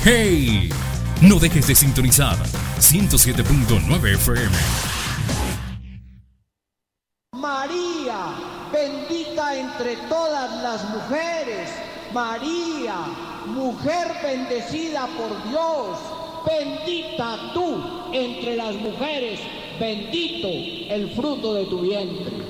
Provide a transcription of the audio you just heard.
¡Hey! No dejes de sintonizar 107.9 FM. María, bendita entre todas las mujeres. María, mujer bendecida por Dios. Bendita tú entre las mujeres. Bendito el fruto de tu vientre.